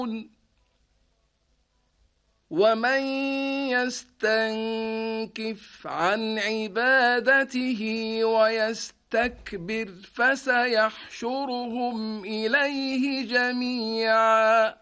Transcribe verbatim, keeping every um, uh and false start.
ومن يستنكف عن عبادته ويستكبر فسيحشرهم إليه جميعا